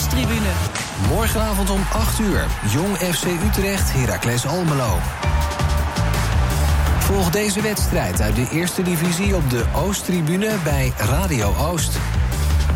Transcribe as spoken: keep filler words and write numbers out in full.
Oosttribune. Morgenavond om acht uur. Jong F C Utrecht, Heracles Almelo. Volg deze wedstrijd uit de eerste divisie op de Oosttribune bij Radio Oost.